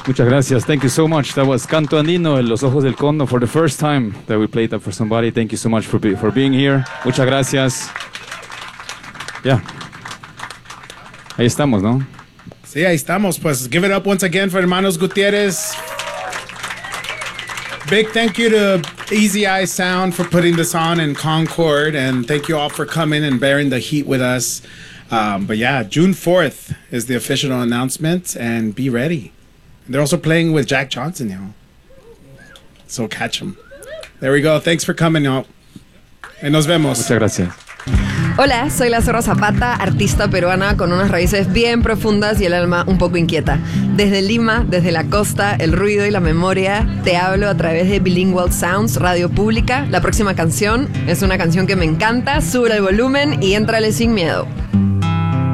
Muchas gracias. Thank you so much. That was Canto Andino, Los Ojos del Cóndor, for the first time that we played that for somebody. Thank you so much for being here. Muchas gracias. Yeah. Ahí estamos, ¿no? Sí, ahí estamos. Pues give it up once again for Hermanos Gutierrez. Big thank you to Easy Eye Sound for putting this on in Concord, and thank you all for coming and bearing the heat with us. But yeah, June 4th is the official announcement, and be ready. They're also playing with Jack Johnson, y'all. So catch them. There we go. Thanks for coming, y'all. Y nos vemos. Muchas gracias. Hola, soy La Zorra Zapata, artista peruana con unas raíces bien profundas y el alma un poco inquieta. Desde Lima, desde la costa, el ruido y la memoria, te hablo a través de Bilingual Sounds, radio pública. La próxima canción es una canción que me encanta, sube el volumen y éntrale sin miedo.